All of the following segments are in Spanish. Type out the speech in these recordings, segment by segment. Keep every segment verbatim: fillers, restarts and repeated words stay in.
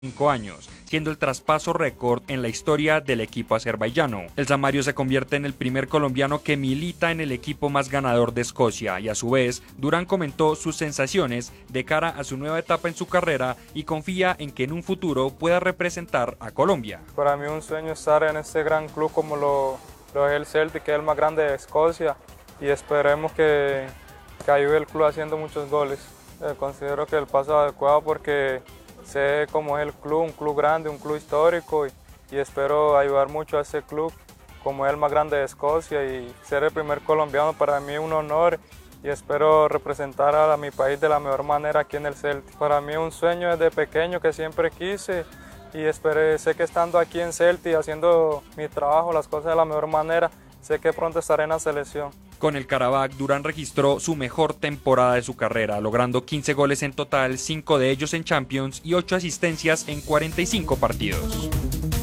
cinco años, siendo el traspaso récord en la historia del equipo azerbaiyano. El Samario se convierte en el primer colombiano que milita en el equipo más ganador de Escocia y a su vez Durán comentó sus sensaciones de cara a su nueva etapa en su carrera y confía en que en un futuro pueda representar a Colombia. Para mí un sueño estar en este gran club como lo, lo es el Celtic, que es el más grande de Escocia, y esperemos que, que ayude el club haciendo muchos goles. Eh, considero que el paso es adecuado porque sé cómo es el club, un club grande, un club histórico, y, y espero ayudar mucho a ese club como es el más grande de Escocia, y ser el primer colombiano para mí es un honor y espero representar a mi país de la mejor manera aquí en el Celtic. Para mí es un sueño desde pequeño que siempre quise y esperé, sé que estando aquí en Celtic haciendo mi trabajo, las cosas de la mejor manera, sé que pronto estaré en la selección. Con el Karabakh, Durán registró su mejor temporada de su carrera, logrando quince goles en total, cinco de ellos en Champions y ocho asistencias en cuarenta y cinco partidos.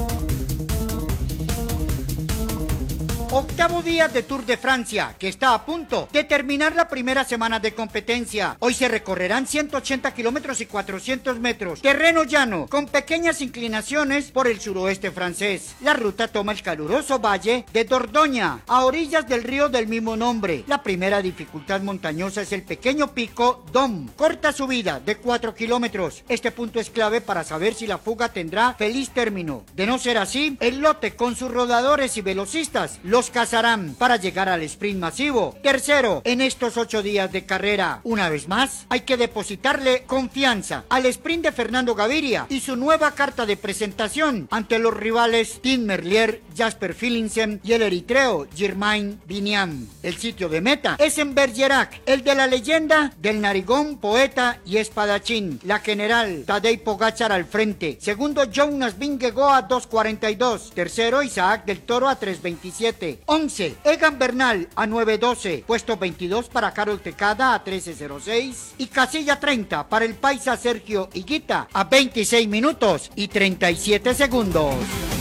Octavo día de Tour de Francia, que está a punto de terminar la primera semana de competencia. Hoy se recorrerán ciento ochenta kilómetros y cuatrocientos metros, terreno llano, con pequeñas inclinaciones por el suroeste francés. La ruta toma el caluroso valle de Dordoña, a orillas del río del mismo nombre. La primera dificultad montañosa es el pequeño pico Dom, corta subida de cuatro kilómetros. Este punto es clave para saber si la fuga tendrá feliz término. De no ser así, el lote con sus rodadores y velocistas los cazarán para llegar al sprint masivo. Tercero, en estos ocho días de carrera, una vez más, hay que depositarle confianza al sprint de Fernando Gaviria y su nueva carta de presentación ante los rivales Tim Merlier, Jasper Philipsen y el eritreo Germain Biniam. El sitio de meta es en Bergerac, el de la leyenda del narigón, poeta y espadachín, la general Tadej Pogačar al frente. Segundo, Jonas Vingegaard a dos cuarenta y dos. Tercero, Isaac del Toro a tres veintisiete. once, Egan Bernal a nueve doce, puesto veintidós para Carol Tecada a trece cero seis y casilla treinta para el paisa Sergio Higuita a veintiséis minutos y treinta y siete segundos.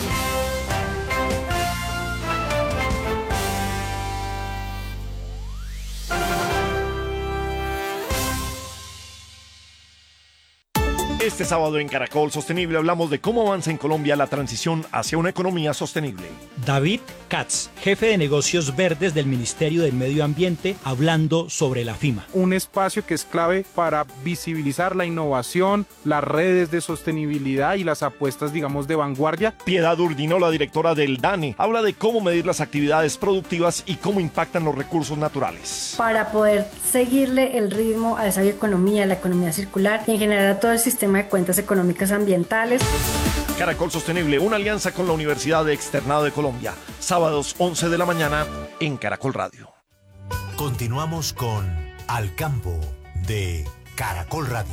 Este sábado en Caracol Sostenible hablamos de cómo avanza en Colombia la transición hacia una economía sostenible. David Katz, jefe de negocios verdes del Ministerio del Medio Ambiente, hablando sobre la FIMA. Un espacio que es clave para visibilizar la innovación, las redes de sostenibilidad y las apuestas, digamos, de vanguardia. Piedad Urdino, la directora del DANE, habla de cómo medir las actividades productivas y cómo impactan los recursos naturales. Para poder seguirle el ritmo a esa economía, la economía circular y en general a todo el sistema de cuentas económicas ambientales. Caracol Sostenible, una alianza con la Universidad de Externado de Colombia. Sábados once de la mañana en Caracol Radio. Continuamos con Al Campo de Caracol Radio.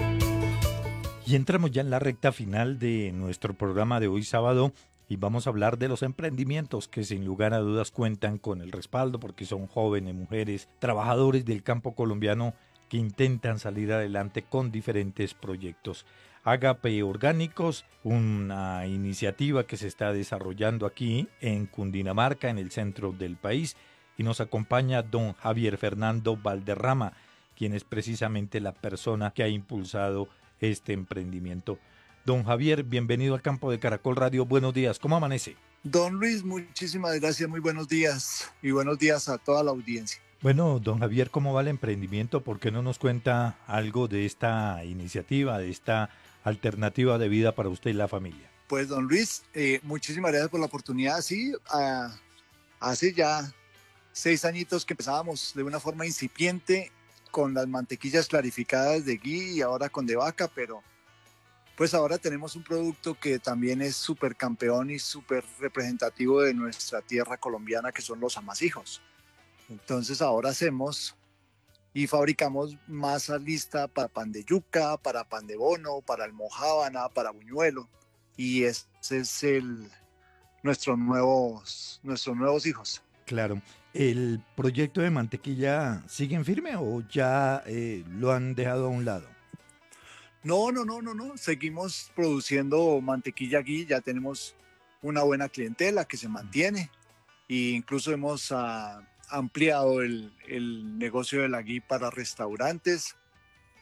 Y entramos ya en la recta final de nuestro programa de hoy sábado y vamos a hablar de los emprendimientos que sin lugar a dudas cuentan con el respaldo porque son jóvenes, mujeres, trabajadores del campo colombiano que intentan salir adelante con diferentes proyectos. Agape Orgánicos, una iniciativa que se está desarrollando aquí en Cundinamarca, en el centro del país, y nos acompaña don Javier Fernando Valderrama, quien es precisamente la persona que ha impulsado este emprendimiento. Don Javier, bienvenido al campo de Caracol Radio. Buenos días, ¿cómo amanece? Don Luis, muchísimas gracias, muy buenos días y buenos días a toda la audiencia. Bueno, don Javier, ¿cómo va el emprendimiento? ¿Por qué no nos cuenta algo de esta iniciativa, de esta alternativa de vida para usted y la familia? Pues don Luis, eh, muchísimas gracias por la oportunidad. Sí, uh, hace ya seis añitos que empezábamos de una forma incipiente con las mantequillas clarificadas de ghee y ahora con de vaca, pero pues ahora tenemos un producto que también es súper campeón y súper representativo de nuestra tierra colombiana, que son los amasijos. Entonces ahora hacemos y fabricamos masa lista para pan de yuca, para pan de bono, para almojábana, para buñuelo, y ese es el, nuestros, nuevos, nuestros nuevos hijos. Claro. ¿El proyecto de mantequilla sigue en firme o ya eh, lo han dejado a un lado? No, no, no, no, no. Seguimos produciendo mantequilla ghee, ya tenemos una buena clientela que se mantiene e incluso hemos uh, ampliado el, el negocio de la ghee para restaurantes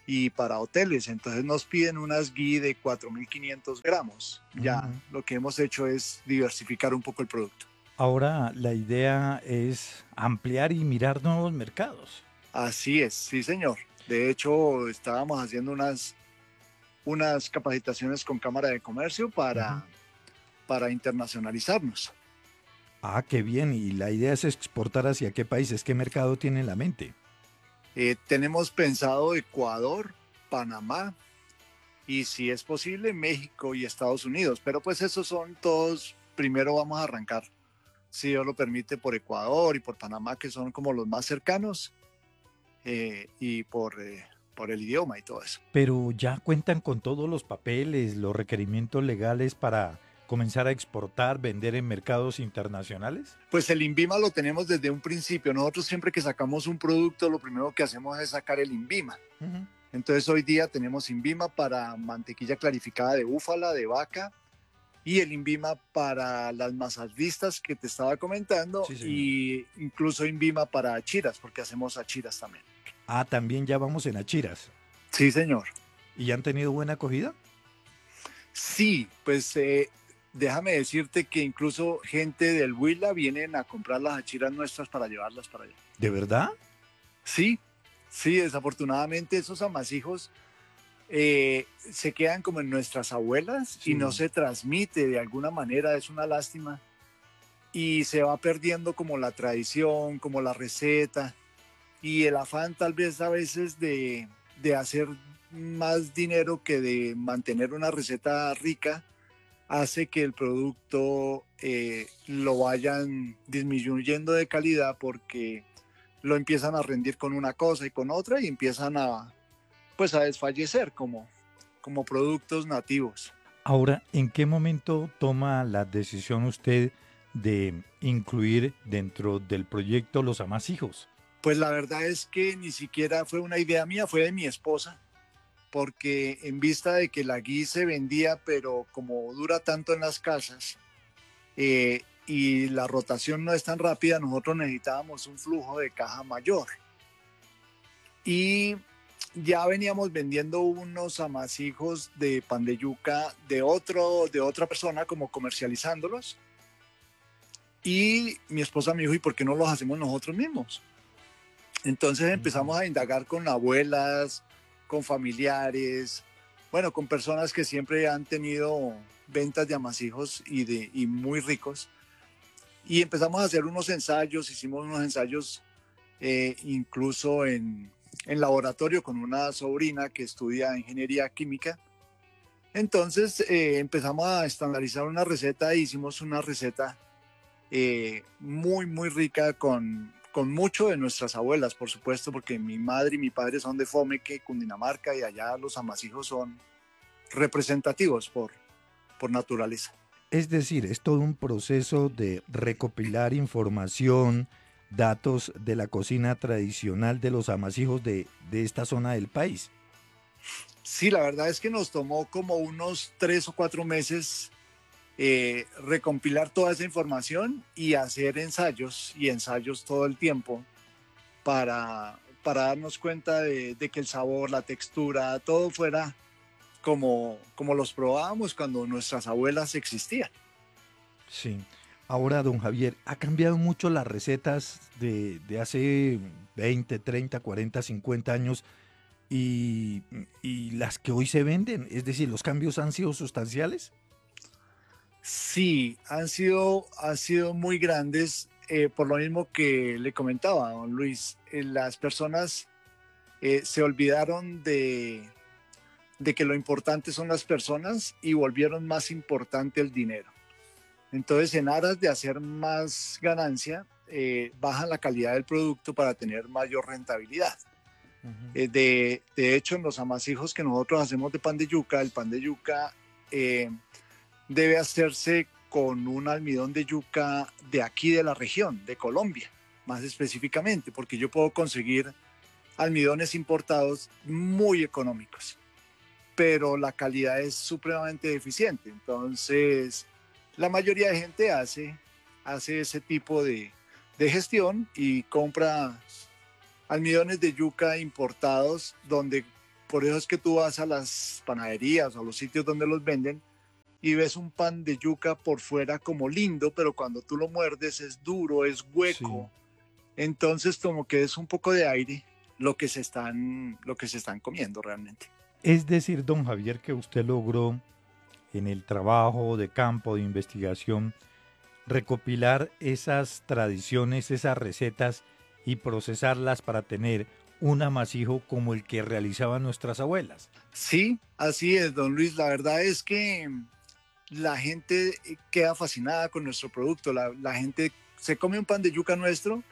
y para hoteles. Entonces nos piden unas ghee de cuatro mil quinientos gramos. Ya Ujú. lo que hemos hecho es diversificar un poco el producto. Ahora la idea es ampliar y mirar nuevos mercados. Así es, sí señor. De hecho, estábamos haciendo unas, unas capacitaciones con Cámara de Comercio para, Ujú. para internacionalizarnos. Ah, qué bien. Y la idea es exportar hacia qué países, qué mercado tiene en la mente. Eh, tenemos pensado Ecuador, Panamá y si es posible México y Estados Unidos, pero pues esos son todos, primero vamos a arrancar, si Dios lo permite, por Ecuador y por Panamá, que son como los más cercanos, eh, y por, eh, por el idioma y todo eso. Pero ya cuentan con todos los papeles, los requerimientos legales para comenzar a exportar, vender en mercados internacionales. Pues el INVIMA lo tenemos desde un principio. Nosotros siempre que sacamos un producto, lo primero que hacemos es sacar el INVIMA. Ujú. Entonces hoy día tenemos INVIMA para mantequilla clarificada de búfala, de vaca, y el INVIMA para las masas vistas que te estaba comentando, Sí, señor. y incluso INVIMA para achiras, porque hacemos achiras también. Ah, también ya vamos en achiras. Sí, señor. ¿Y han tenido buena acogida? Sí, pues eh, déjame decirte que incluso gente del Huila vienen a comprar las achiras nuestras para llevarlas para allá. ¿De verdad? Sí, sí, desafortunadamente esos amasijos eh, se quedan como en nuestras abuelas Sí. y no se transmite de alguna manera, es una lástima. Y se va perdiendo como la tradición, como la receta y el afán tal vez a veces de, de hacer más dinero que de mantener una receta rica hace que el producto eh, lo vayan disminuyendo de calidad porque lo empiezan a rendir con una cosa y con otra y empiezan a, pues, a desfallecer como, como productos nativos. Ahora, ¿en qué momento toma la decisión usted de incluir dentro del proyecto los amasijos? Pues la verdad es que ni siquiera fue una idea mía, fue de mi esposa, porque en vista de que la ghee se vendía, pero como dura tanto en las casas eh, y la rotación no es tan rápida, nosotros necesitábamos un flujo de caja mayor. Y ya veníamos vendiendo unos amasijos de pan de yuca de, otro, de otra persona, como comercializándolos. Y mi esposa me dijo, ¿y por qué no los hacemos nosotros mismos? Entonces empezamos a indagar con abuelas, con familiares, bueno, con personas que siempre han tenido ventas de amasijos y, de, y muy ricos. Y empezamos a hacer unos ensayos, hicimos unos ensayos eh, incluso en, en laboratorio con una sobrina que estudia ingeniería química. Entonces eh, empezamos a estandarizar una receta e hicimos una receta eh, muy, muy rica con... con mucho de nuestras abuelas, por supuesto, porque mi madre y mi padre son de Fomeque, Cundinamarca, y allá los amasijos son representativos por, por naturaleza. Es decir, es todo un proceso de recopilar información, datos de la cocina tradicional de los amasijos de, de esta zona del país. Sí, la verdad es que nos tomó como unos tres o cuatro meses Eh, recompilar toda esa información y hacer ensayos y ensayos todo el tiempo para, para darnos cuenta de, de que el sabor, la textura, todo fuera como, como los probábamos cuando nuestras abuelas existían. Sí. Ahora, don Javier, ¿ha cambiado mucho las recetas de, de hace veinte, treinta, cuarenta, cincuenta años y, y las que hoy se venden? Es decir, ¿los cambios han sido sustanciales? Sí, han sido, han sido muy grandes, eh, por lo mismo que le comentaba, don Luis. Eh, las personas eh, se olvidaron de, de que lo importante son las personas y volvieron más importante el dinero. Entonces, en aras de hacer más ganancia, eh, bajan la calidad del producto para tener mayor rentabilidad. Uh-huh. eh, de, de hecho, en los amasijos que nosotros hacemos de pan de yuca, el pan de yuca... Eh, debe hacerse con un almidón de yuca de aquí de la región, de Colombia, más específicamente, porque yo puedo conseguir almidones importados muy económicos, pero la calidad es supremamente deficiente. Entonces, la mayoría de gente hace, hace ese tipo de, de gestión y compra almidones de yuca importados donde Por eso es que tú vas a las panaderías o a los sitios donde los venden y ves un pan de yuca por fuera como lindo, pero cuando tú lo muerdes es duro, es hueco. Sí. Entonces como que es un poco de aire lo que se están, lo que se están comiendo realmente. Es decir, don Javier, que usted logró en el trabajo de campo, de investigación, recopilar esas tradiciones, esas recetas y procesarlas para tener un amasijo como el que realizaban nuestras abuelas. Sí, así es, don Luis. La verdad es que la gente queda fascinada con nuestro producto. La, la gente se come un pan de yuca nuestro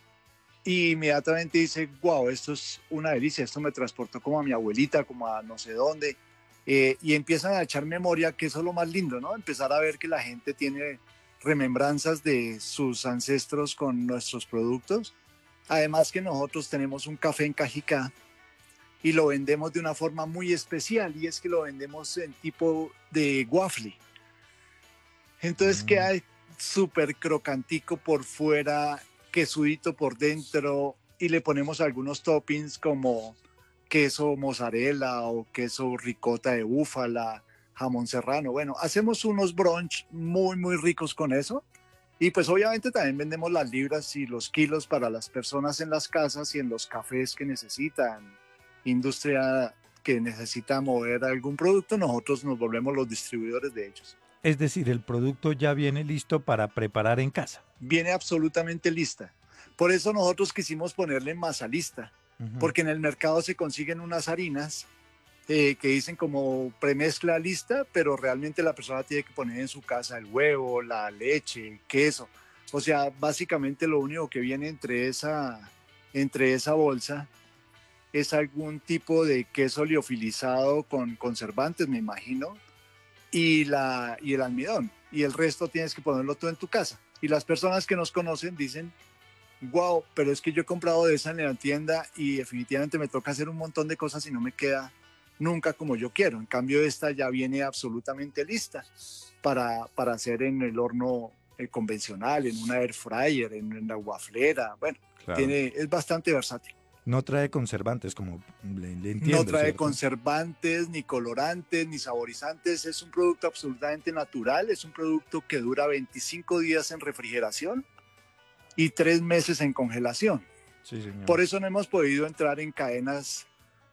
y inmediatamente dice, wow, esto es una delicia, esto me transportó como a mi abuelita, como a no sé dónde. Eh, y empiezan a echar memoria, que eso es lo más lindo, ¿no? Empezar a ver que la gente tiene remembranzas de sus ancestros con nuestros productos. Además que nosotros tenemos un café en Cajicá y lo vendemos de una forma muy especial, y es que lo vendemos en tipo de waffle. Entonces mm. queda súper crocantico por fuera, quesudito por dentro, y le ponemos algunos toppings como queso mozzarella o queso ricota de búfala, jamón serrano. Bueno, hacemos unos brunch muy, muy ricos con eso. Y pues obviamente también vendemos las libras y los kilos para las personas en las casas y en los cafés que necesitan, industria que necesita mover algún producto, nosotros nos volvemos los distribuidores de ellos. Es decir, el producto ya viene listo para preparar en casa. Viene absolutamente lista. Por eso nosotros quisimos ponerle masa lista, uh-huh. porque en el mercado se consiguen unas harinas Eh, que dicen como premezcla lista, pero realmente la persona tiene que poner en su casa el huevo, la leche, el queso. O sea, básicamente lo único que viene entre esa, entre esa bolsa es algún tipo de queso liofilizado con conservantes, me imagino, y, la, y el almidón. Y el resto tienes que ponerlo todo en tu casa. Y las personas que nos conocen dicen, wow, pero es que yo he comprado de esa en la tienda y definitivamente me toca hacer un montón de cosas y no me queda nunca como yo quiero. En cambio, esta ya viene absolutamente lista para, para hacer en el horno eh, convencional, en una air fryer, en una waflera. Bueno, claro. tiene, es bastante versátil. No trae conservantes, como le, le entiendo. No trae ¿cierto? conservantes, ni colorantes, ni saborizantes. Es un producto absolutamente natural. Es un producto que dura veinticinco días en refrigeración y tres meses en congelación. Sí, señor. Por eso no hemos podido entrar en cadenas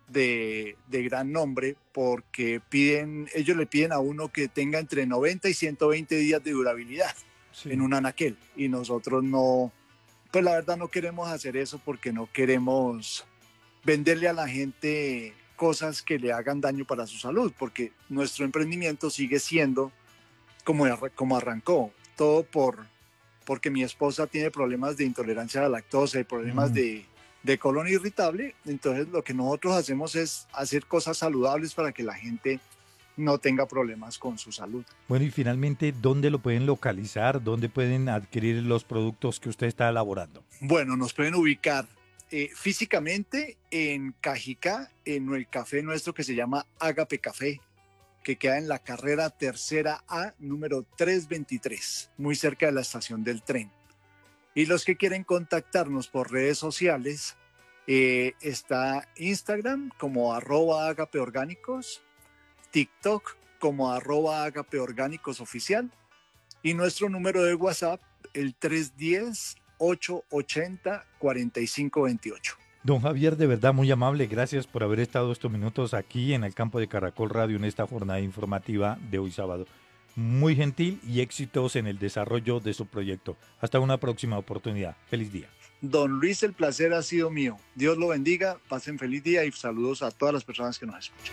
De, de gran nombre, porque piden, ellos le piden a uno que tenga entre noventa y ciento veinte días de durabilidad sí. en un anaquel, y nosotros no, pues la verdad no queremos hacer eso porque no queremos venderle a la gente cosas que le hagan daño para su salud, porque nuestro emprendimiento sigue siendo como, como arrancó, todo por, porque mi esposa tiene problemas de intolerancia a la lactosa y problemas mm. de de colon irritable. Entonces lo que nosotros hacemos es hacer cosas saludables para que la gente no tenga problemas con su salud. Bueno, y finalmente, ¿dónde lo pueden localizar? ¿Dónde pueden adquirir los productos que usted está elaborando? Bueno, nos pueden ubicar eh, físicamente en Cajicá, en el café nuestro que se llama Ágape Café, que queda en la carrera tercera A, número trescientos veintitrés, muy cerca de la estación del tren. Y los que quieren contactarnos por redes sociales, eh, está Instagram como arroba Ágape Orgánicos, TikTok como arroba Ágape Orgánicos Oficial, y nuestro número de WhatsApp, el tres uno cero, ocho ocho cero, cuatro cinco dos ocho. Don Javier, de verdad muy amable, gracias por haber estado estos minutos aquí en el campo de Caracol Radio en esta jornada informativa de hoy sábado. Muy gentil y éxitos en el desarrollo de su proyecto. Hasta una próxima oportunidad. Feliz día. Don Luis, el placer ha sido mío. Dios lo bendiga, pasen feliz día y saludos a todas las personas que nos escuchan.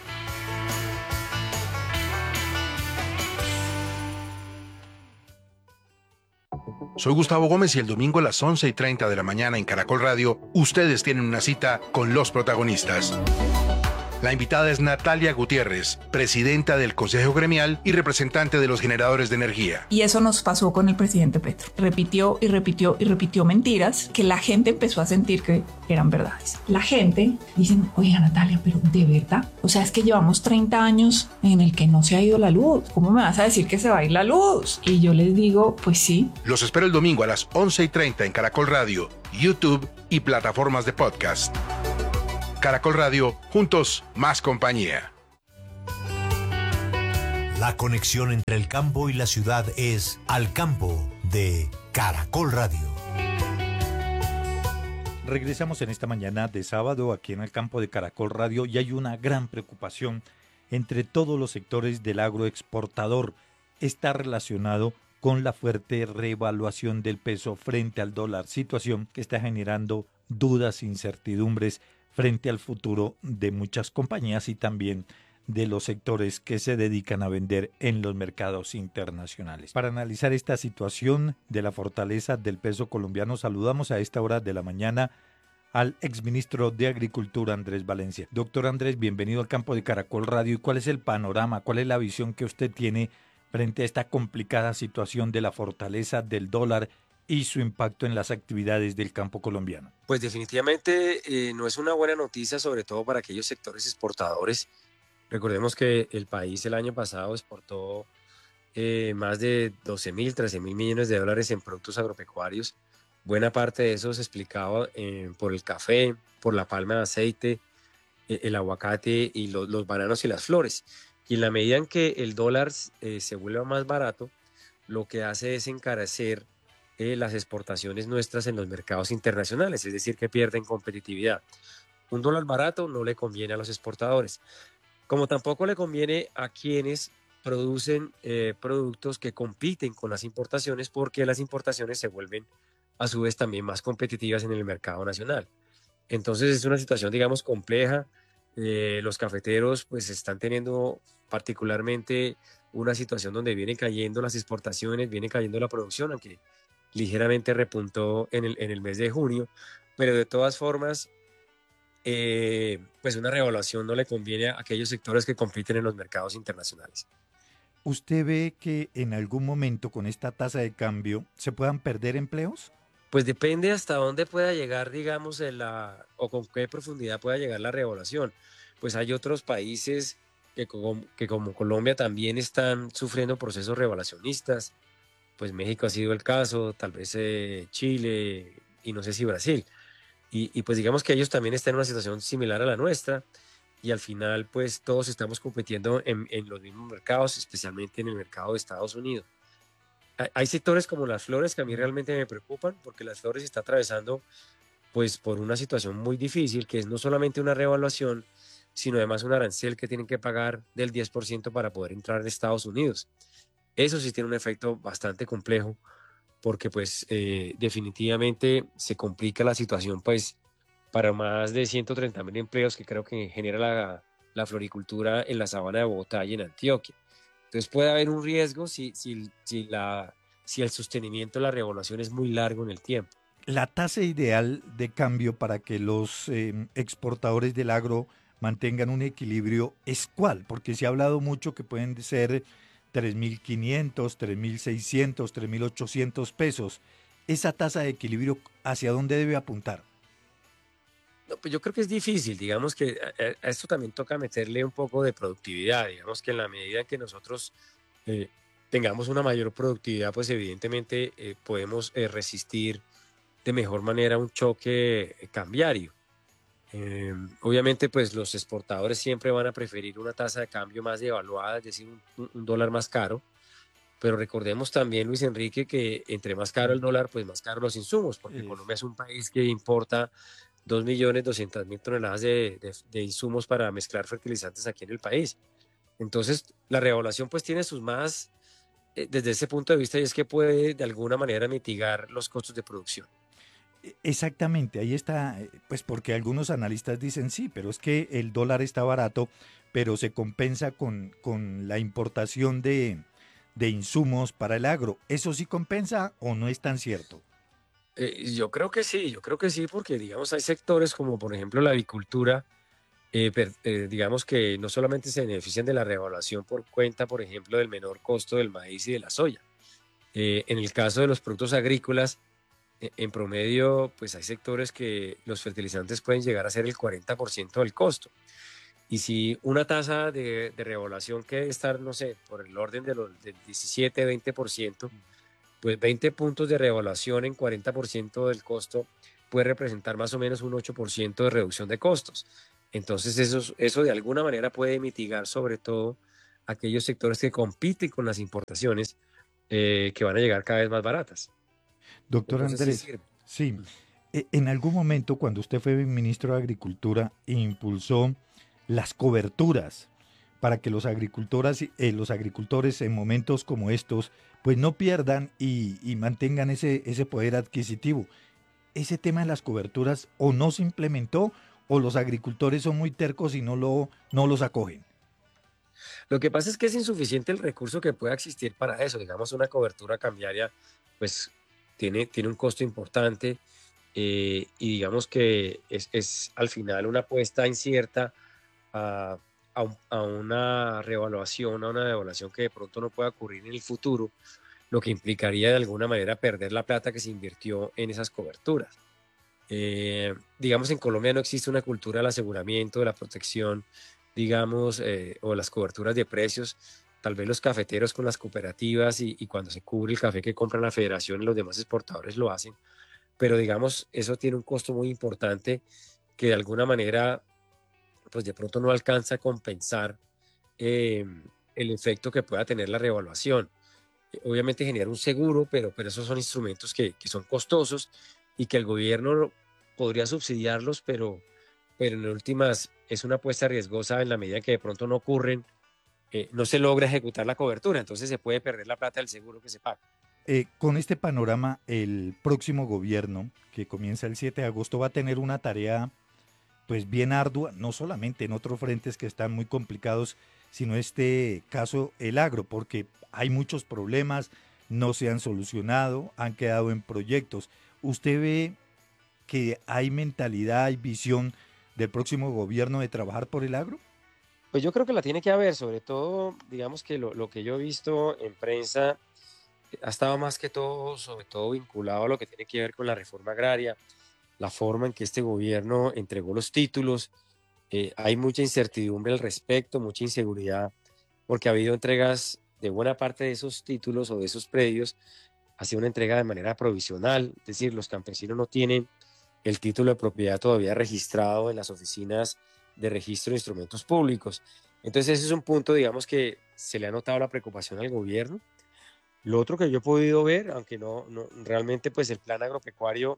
Soy Gustavo Gómez y el domingo a las once y treinta de la mañana en Caracol Radio, ustedes tienen una cita con los protagonistas. La invitada es Natalia Gutiérrez, presidenta del Consejo Gremial y representante de los generadores de energía. Y eso nos pasó con el presidente Petro. Repitió y repitió y repitió mentiras que la gente empezó a sentir que eran verdades. La gente dice, oiga Natalia, pero ¿de verdad? O sea, es que llevamos treinta años en el que no se ha ido la luz. ¿Cómo me vas a decir que se va a ir la luz? Y yo les digo, pues sí. Los espero el domingo a las once y treinta en Caracol Radio, YouTube y plataformas de podcast. Caracol Radio, juntos más compañía. La conexión entre el campo y la ciudad es Al Campo de Caracol Radio. Regresamos en esta mañana de sábado aquí en el campo de Caracol Radio y hay una gran preocupación entre todos los sectores del agroexportador. Está relacionado con la fuerte revaluación del peso frente al dólar, situación que está generando dudas, incertidumbres frente al futuro de muchas compañías y también de los sectores que se dedican a vender en los mercados internacionales. Para analizar esta situación de la fortaleza del peso colombiano, saludamos a esta hora de la mañana al exministro de Agricultura, Andrés Valencia. Doctor Andrés, bienvenido al campo de Caracol Radio. ¿Y cuál es el panorama, cuál es la visión que usted tiene frente a esta complicada situación de la fortaleza del dólar y su impacto en las actividades del campo colombiano? Pues definitivamente eh, no es una buena noticia, sobre todo para aquellos sectores exportadores. Recordemos que el país el año pasado exportó eh, más de doce mil, trece mil millones de dólares en productos agropecuarios. Buena parte de eso se explicaba eh, por el café, por la palma de aceite, eh, el aguacate y lo, los bananos y las flores. Y en la medida en que el dólar eh, se vuelva más barato, lo que hace es encarecer eh, las exportaciones nuestras en los mercados internacionales, es decir, que pierden competitividad. Un dólar barato no le conviene a los exportadores, como tampoco le conviene a quienes producen eh, productos que compiten con las importaciones, porque las importaciones se vuelven a su vez también más competitivas en el mercado nacional. Entonces es una situación, digamos, compleja. Eh, los cafeteros pues están teniendo particularmente una situación donde vienen cayendo las exportaciones, viene cayendo la producción, aunque ligeramente repuntó en el, en el mes de junio, pero de todas formas, eh, pues una revaluación no le conviene a aquellos sectores que compiten en los mercados internacionales. ¿Usted ve que en algún momento con esta tasa de cambio se puedan perder empleos? Pues depende hasta dónde pueda llegar, digamos, en la, o con qué profundidad pueda llegar la revaluación. Pues hay otros países que como, que como Colombia también están sufriendo procesos revaluacionistas. Pues México ha sido el caso, tal vez eh, Chile y no sé si Brasil. Y, y pues digamos que ellos también están en una situación similar a la nuestra y al final pues todos estamos compitiendo en, en los mismos mercados, especialmente en el mercado de Estados Unidos. Hay sectores como las flores que a mí realmente me preocupan porque las flores está atravesando pues por una situación muy difícil, que es no solamente una revaluación, sino además un arancel que tienen que pagar del diez por ciento para poder entrar en Estados Unidos. Eso sí tiene un efecto bastante complejo porque pues eh, definitivamente se complica la situación pues para más de ciento treinta mil empleos que creo que genera la, la floricultura en la sabana de Bogotá y en Antioquia. Entonces puede haber un riesgo si, si, si, la, si el sostenimiento de la revaluación es muy largo en el tiempo. La tasa ideal de cambio para que los eh, exportadores del agro mantengan un equilibrio es ¿cuál? Porque se ha hablado mucho que pueden ser tres mil quinientos, tres mil seiscientos, tres mil ochocientos pesos. ¿Esa tasa de equilibrio hacia dónde debe apuntar? No, pues yo creo que es difícil, digamos que a, a esto también toca meterle un poco de productividad, digamos que en la medida en que nosotros eh, tengamos una mayor productividad, pues evidentemente eh, podemos eh, resistir de mejor manera un choque cambiario. Eh, obviamente pues los exportadores siempre van a preferir una tasa de cambio más devaluada, es decir, un, un dólar más caro, pero recordemos también, Luis Enrique, que entre más caro el dólar, pues más caro los insumos, porque sí. Colombia es un país que importa dos millones doscientas mil toneladas de, de, de insumos para mezclar fertilizantes aquí en el país. Entonces, la revaluación pues tiene sus más, eh, desde ese punto de vista, y es que puede de alguna manera mitigar los costos de producción. Exactamente, ahí está, pues porque algunos analistas dicen sí, pero es que el dólar está barato, pero se compensa con, con la importación de, de insumos para el agro. ¿Eso sí compensa o no es tan cierto? Eh, yo creo que sí, yo creo que sí, porque digamos hay sectores como por ejemplo la avicultura, eh, per, eh, digamos que no solamente se benefician de la revaluación por cuenta, por ejemplo, del menor costo del maíz y de la soya. Eh, en el caso de los productos agrícolas, eh, en promedio, pues hay sectores que los fertilizantes pueden llegar a ser el cuarenta por ciento del costo. Y si una tasa de, de revaluación que debe estar, no sé, por el orden de los, del diecisiete, veinte por ciento, pues veinte puntos de revaluación en cuarenta por ciento del costo puede representar más o menos un ocho por ciento de reducción de costos. Entonces eso, eso de alguna manera puede mitigar sobre todo aquellos sectores que compiten con las importaciones eh, que van a llegar cada vez más baratas. Doctor Entonces, Andrés, sí sirve. sí, e- en algún momento cuando usted fue ministro de Agricultura impulsó las coberturas para que los agricultores, eh, los agricultores en momentos como estos pues no pierdan y, y mantengan ese, ese poder adquisitivo. Ese tema de las coberturas o no se implementó o los agricultores son muy tercos y no, lo, no los acogen. Lo que pasa es que es insuficiente el recurso que pueda existir para eso. Digamos, una cobertura cambiaria, pues tiene, tiene un costo importante eh, y digamos que es, es al final una apuesta incierta a, a, un- a una reevaluación, a una devaluación que de pronto no pueda ocurrir en el futuro, lo que implicaría de alguna manera perder la plata que se invirtió en esas coberturas. Eh, digamos, en Colombia no existe una cultura del aseguramiento, de la protección, digamos, eh, o las coberturas de precios. Tal vez los cafeteros con las cooperativas y, y cuando se cubre el café que compran la federación y los demás exportadores lo hacen, pero digamos, eso tiene un costo muy importante que de alguna manera, pues de pronto no alcanza a compensar eh, el efecto que pueda tener la revaluación. Eh, Obviamente genera un seguro, pero, pero esos son instrumentos que, que son costosos y que el gobierno podría subsidiarlos, pero, pero en últimas es una apuesta riesgosa en la medida que de pronto no ocurren, eh, no se logra ejecutar la cobertura, entonces se puede perder la plata del seguro que se paga. Eh, con este panorama, el próximo gobierno, que comienza el siete de agosto, va a tener una tarea pues bien ardua, no solamente en otros frentes que están muy complicados, sino este caso el agro, porque hay muchos problemas, no se han solucionado, han quedado en proyectos. ¿Usted ve que hay mentalidad, hay visión del próximo gobierno de trabajar por el agro? Pues yo creo que la tiene que haber, sobre todo, digamos que lo, lo que yo he visto en prensa eh, ha estado más que todo, sobre todo vinculado a lo que tiene que ver con la reforma agraria, la forma en que este gobierno entregó los títulos. Eh, hay mucha incertidumbre al respecto, mucha inseguridad, porque ha habido entregas de buena parte de esos títulos o de esos predios, ha sido una entrega de manera provisional, es decir, los campesinos no tienen el título de propiedad todavía registrado en las oficinas de registro de instrumentos públicos. Entonces ese es un punto, digamos, que se le ha notado la preocupación al gobierno. Lo otro que yo he podido ver, aunque no, no realmente pues el plan agropecuario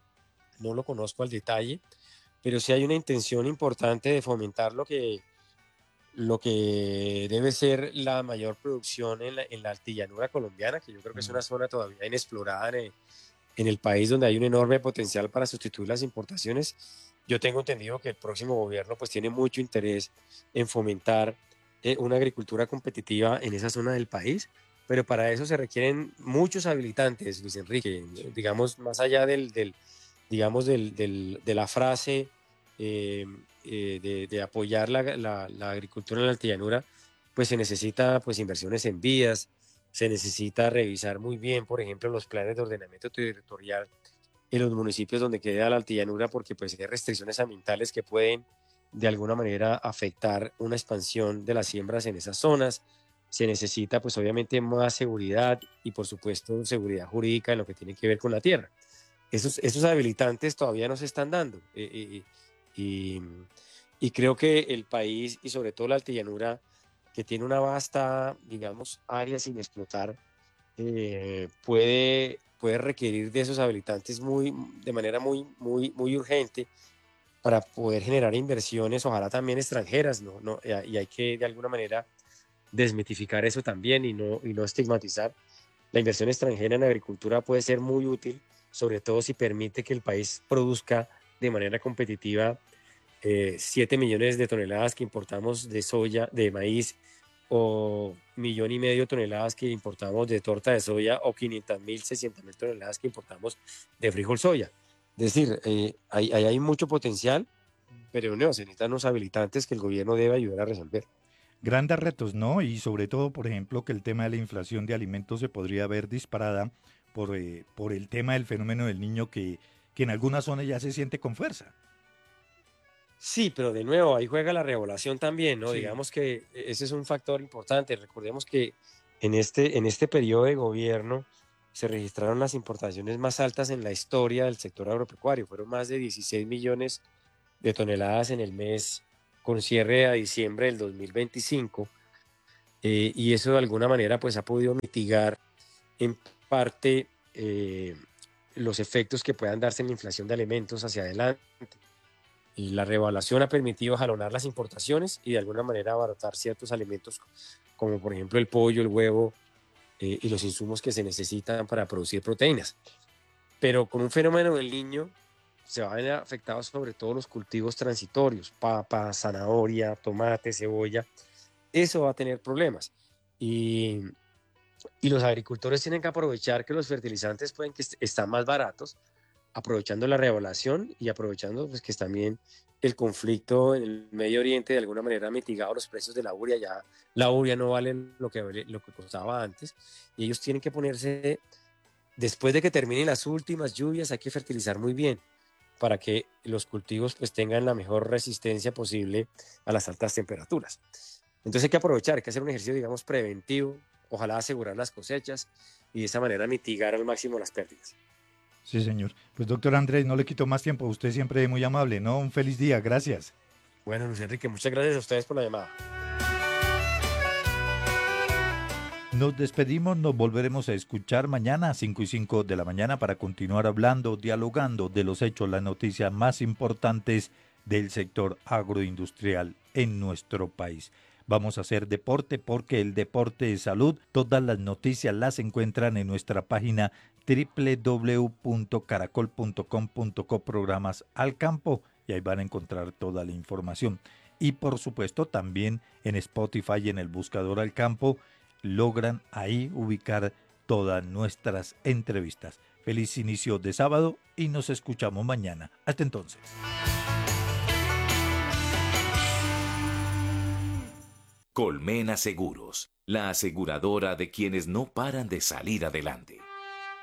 no lo conozco al detalle, pero sí hay una intención importante de fomentar lo que, lo que debe ser la mayor producción en la, en la altillanura colombiana, que yo creo que es una zona todavía inexplorada en el, en el país donde hay un enorme potencial para sustituir las importaciones. Yo tengo entendido que el próximo gobierno pues tiene mucho interés en fomentar eh, una agricultura competitiva en esa zona del país, pero para eso se requieren muchos habilitantes, Luis Enrique, digamos, más allá del, del digamos, del, del, de la frase eh, eh, de, de apoyar la, la, la agricultura en la altillanura, pues se necesita pues inversiones en vías, se necesita revisar muy bien, por ejemplo, los planes de ordenamiento territorial en los municipios donde queda la altillanura, porque pues hay restricciones ambientales que pueden de alguna manera afectar una expansión de las siembras en esas zonas. Se necesita pues obviamente más seguridad y por supuesto seguridad jurídica en lo que tiene que ver con la tierra. Esos, esos habilitantes todavía no se están dando eh, eh, y, y creo que el país y sobre todo la altillanura, que tiene una vasta, digamos, área sin explotar, eh, puede, puede requerir de esos habilitantes muy, de manera muy, muy, muy urgente para poder generar inversiones, ojalá también extranjeras, ¿no? No, y hay que de alguna manera desmitificar eso también y no, y no estigmatizar. La inversión extranjera en agricultura puede ser muy útil, sobre todo si permite que el país produzca de manera competitiva eh, siete millones de toneladas que importamos de soya, de maíz, o millón y medio de toneladas que importamos de torta de soya, o quinientas mil, seiscientas mil toneladas que importamos de frijol soya. Es decir, eh, ahí, ahí hay mucho potencial, pero no, se necesitan unos habilitantes que el gobierno debe ayudar a resolver. Grandes retos, ¿no? Y sobre todo, por ejemplo, que el tema de la inflación de alimentos se podría ver disparada por, eh, por el tema del fenómeno del niño que, que en algunas zonas ya se siente con fuerza. Sí, pero de nuevo, ahí juega la regulación también, ¿no? Sí. Digamos que ese es un factor importante. Recordemos que en este, en este periodo de gobierno se registraron las importaciones más altas en la historia del sector agropecuario. Fueron más de dieciséis millones de toneladas en el mes con cierre a diciembre del dos mil veinticinco, eh, y eso de alguna manera pues ha podido mitigar en parte eh, los efectos que puedan darse en la inflación de alimentos hacia adelante. Y la revaluación ha permitido jalonar las importaciones y de alguna manera abaratar ciertos alimentos como por ejemplo el pollo, el huevo eh, y los insumos que se necesitan para producir proteínas. Pero con un fenómeno del Niño se van a ver afectados sobre todo los cultivos transitorios, papa, zanahoria, tomate, cebolla. Eso va a tener problemas. Y, y los agricultores tienen que aprovechar que los fertilizantes pueden que est- están más baratos, aprovechando la revaluación y aprovechando pues, que también el conflicto en el Medio Oriente de alguna manera ha mitigado los precios de la urea. Ya la urea no vale lo que, vale- lo que costaba antes y ellos tienen que ponerse, después de que terminen las últimas lluvias, hay que fertilizar muy bien para que los cultivos pues, tengan la mejor resistencia posible a las altas temperaturas. Entonces hay que aprovechar, hay que hacer un ejercicio, digamos, preventivo, ojalá asegurar las cosechas y de esa manera mitigar al máximo las pérdidas. Sí, señor. Pues doctor Andrés, no le quito más tiempo. Usted siempre muy amable, ¿no? Un feliz día. Gracias. Bueno, Luis Enrique, muchas gracias a ustedes por la llamada. Nos despedimos, nos volveremos a escuchar mañana a cinco y cinco de la mañana para continuar hablando, dialogando de los hechos, las noticias más importantes del sector agroindustrial en nuestro país. Vamos a hacer deporte porque el deporte es salud. Todas las noticias las encuentran en nuestra página doble u doble u doble u punto caracol punto com punto co programas al campo y ahí van a encontrar toda la información. Y por supuesto también en Spotify y en el buscador al campo logran ahí ubicar todas nuestras entrevistas. Feliz inicio de sábado y nos escuchamos mañana. Hasta entonces. Colmena Seguros, la aseguradora de quienes no paran de salir adelante.